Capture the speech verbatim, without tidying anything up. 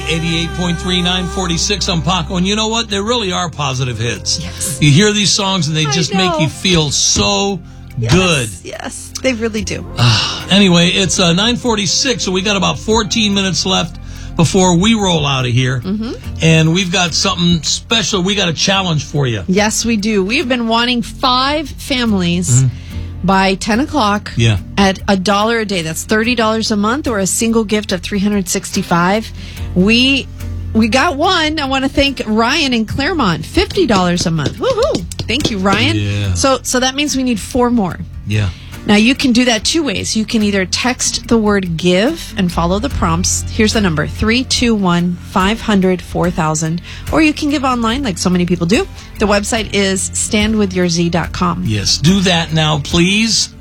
eighty-eight point three, nine forty-six. I'm Paco, and you know what? There really are positive hits. Yes. You hear these songs, and they I just know. make you feel so Yes, good. Yes, they really do. Anyway, it's uh, nine forty-six, so we got about fourteen minutes left before we roll out of here. Mm-hmm. And we've got something special. We got a challenge for you. Yes, we do. We've been wanting five families mm-hmm. by ten o'clock yeah. at a dollar a day. That's thirty dollars a month, or a single gift of three hundred sixty-five dollars. We we got one. I want to thank Ryan in Claremont, fifty dollars a month. Woohoo! Thank you, Ryan. Yeah. So so that means we need four more. Yeah. Now, you can do that two ways. You can either text the word GIVE and follow the prompts. Here's the number, three two one, five hundred, four thousand. Or you can give online like so many people do. The website is stand with your z dot com. Yes, do that now, please.